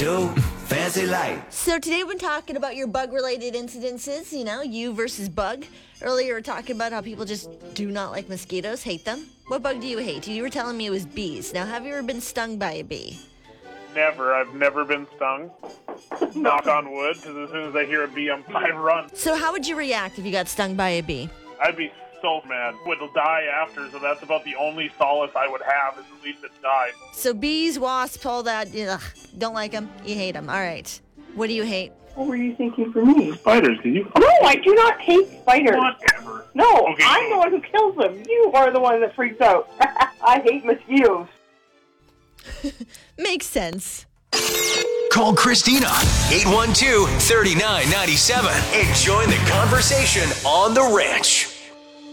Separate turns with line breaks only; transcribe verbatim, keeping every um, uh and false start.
do? Fancy light.
So today we've been talking about your bug-related incidences, you know, you versus bug. Earlier we were talking about how people just do not like mosquitoes, hate them. What bug do you hate? You were telling me it was bees. Now, have you ever been stung by a bee?
Never. I've never been stung. Knock on wood, because as soon as I hear a bee, I'm I run.
So how would you react if you got stung by a bee?
I'd be so mad. It'll die after, so that's about the only solace I would have, is at least it died.
So bees, wasps, all that, ugh, don't like them, you hate them. All right. What do you hate?
What were you thinking for me?
Spiders, did you?
No, I do not hate spiders.
Whatever.
No,
Okay,
I'm
so-
the one who kills them. You are the one that freaks out. I hate mosquitoes.
Makes sense.
Call Christina, eight one two, three nine nine seven, and join the conversation on The Ranch.